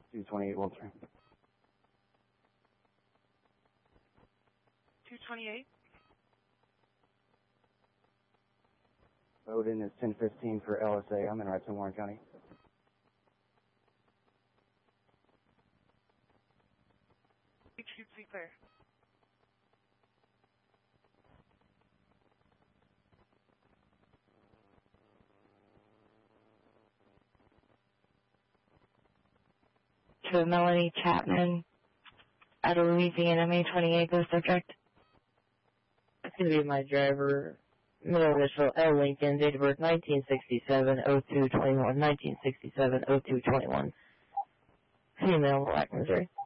228 Walter. 228. Bowden is 1015 for LSA. I'm in Wrightson, Warren County. HQ clear. To Melanie Chapman out of Louisiana, May 28th, the subject. That's going to be my driver, middle initial L. Lincoln, date of birth 1967-02-21, 1967-02-21. Female, Black, Missouri.